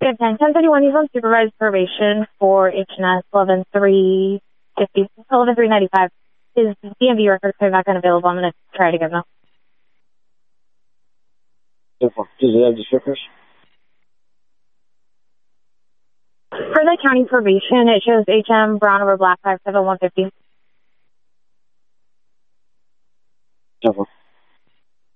We have 1031, he's on supervised probation for HNS 11395. His DMV records are not unavailable. I'm going to try it again, though. Does it have descriptors? For the county probation, it shows HM Brown over Black 57150.